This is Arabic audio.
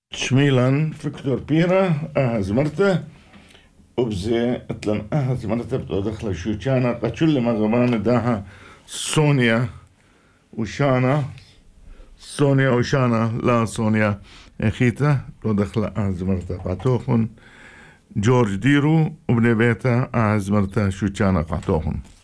شميلان فيكتور بيرا أهزمرته وبزي اتلن أهزمرته بتدخل شوشانا قتشل ما زمان داها سونيا وشانا لا سونيا اخيتا بتدخل أهزمرته قاتوخن جورج ديرو وبن بيتا أهزمرته شوشانا قاتوخن